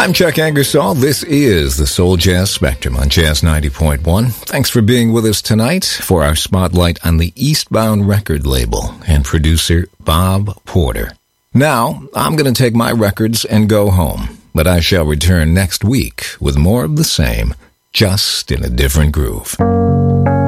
I'm Chuck Angersall. This is the Soul Jazz Spectrum on Jazz 90.1. Thanks for being with us tonight for our spotlight on the Eastbound record label and producer Bob Porter. Now, I'm going to take my records and go home, but I shall return next week with more of the same, just in a different groove.